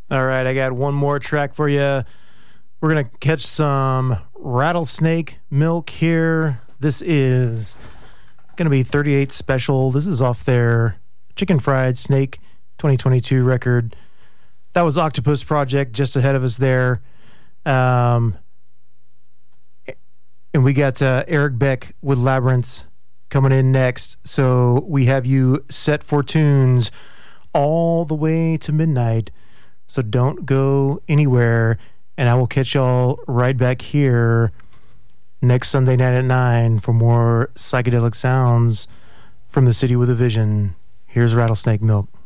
All right, I got one more track for you. We're going to catch some Rattlesnake Milk here. This is going to be 38 Special. This is off their Chicken Fried Snake 2022 record. That was Octopus Project just ahead of us there. And we got Eric Beck with Labyrinths coming in next. So we have you set for tunes all the way to midnight. So don't go anywhere. And I will catch y'all right back here next Sunday night at 9 for more psychedelic sounds from the city with a vision. Here's Rattlesnake Milk.